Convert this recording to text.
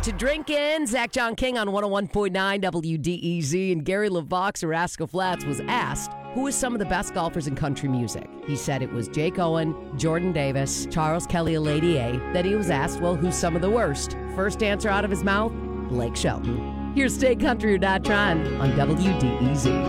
to Drinkin'. Zach John King on 101.9 WDEZ. And Gary LaVox of Rascal Flats was asked who is some of the best golfers in country music. He said it was Jake Owen, Jordan Davis, Charles Kelly of Lady A. Then he was asked, well, who's some of the worst? First answer out of his mouth, Blake Shelton. Here's Stay Country or Die Trying on WDEZ.